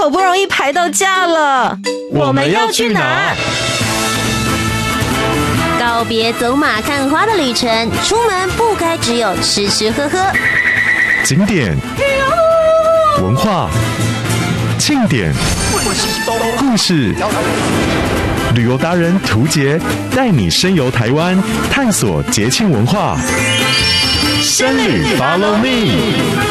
好不容易排到假了， 我们要去哪？ 告别走马看花的旅程，出门不该只有吃吃喝喝。 景点、文化、庆典、故事，旅游达人涂杰带你深游台湾，探索节庆文化。深旅 Follow Me。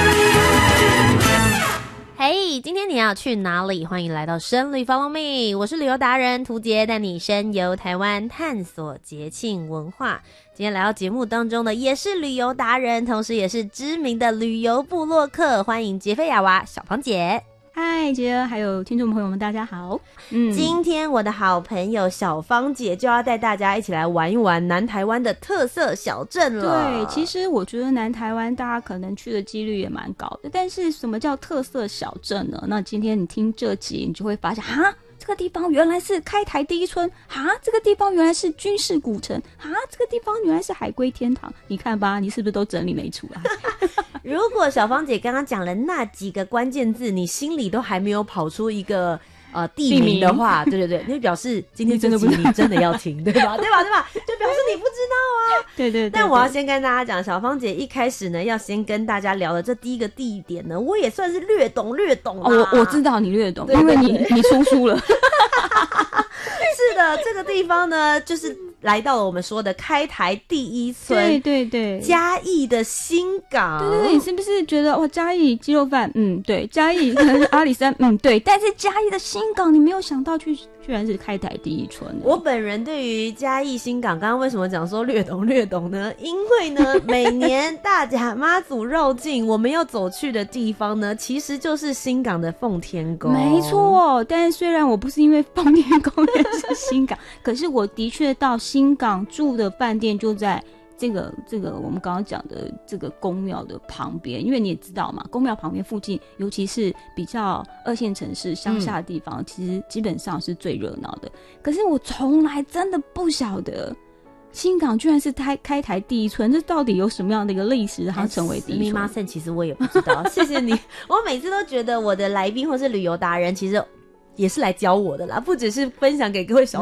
嘿，今天你要去哪里？欢迎来到深旅 Follow Me， 我是旅游达人涂杰，带你深游台湾，探索节庆文化。今天来到节目当中的也是旅游达人，同时也是知名的旅游部落客，欢迎杰菲亚娃小芳姐。 嗨，杰儿，还有听众朋友们，大家好。 今天我的好朋友小芳姐就要带大家一起来玩一玩南台湾的特色小镇了。 对，其实我觉得南台湾大家可能去的几率也蛮高的，但是什么叫特色小镇呢？那今天你听这集，你就会发现，哈，这个地方原来是开台第一村，哈，这个地方原来是军事古城，哈，这个地方原来是海龟天堂。你看吧，你是不是都整理没出来？ 如果小芳姐刚刚讲了那几个关键字，你心里都还没有跑出一个地名的话，对对对，那表示今天这集你真的要听，对吧？对吧？对吧？就表示你不知道啊。 对对对。 但我要先跟大家讲，小芳姐一开始呢，要先跟大家聊的这第一个地点呢，我也算是略懂啊。 我知道你略懂， 对对对， 因为你出书了。 是的，这个地方呢，就是来到了我们说的开台第一村， 对对对， 嘉义的新港。 对对对，你是不是觉得哇，嘉义鸡肉饭，对，嘉义可能是阿里山，对，但是嘉义的新港，你没有想到居然是开台第一村。 我本人对于嘉义新港，刚刚为什么讲说略懂呢？因为呢，每年大甲妈祖绕境，我们要走去的地方呢，其实就是新港的奉天宫。 没错，但是虽然我不是因为奉天宫认识新港，可是我的确到新港住的饭店就在这个我们刚刚讲的这个宫庙的旁边，因为你也知道嘛，宫庙旁边附近，尤其是比较二线城市乡下的地方，其实基本上是最热闹的。可是我从来真的不晓得新港居然是开台第一村，这到底有什么样的一个历史让它成为第一村？ 其实我也不知道。谢谢你，我每次都觉得我的来宾或是旅游达人其实也是来教我的啦，不只是分享给各位小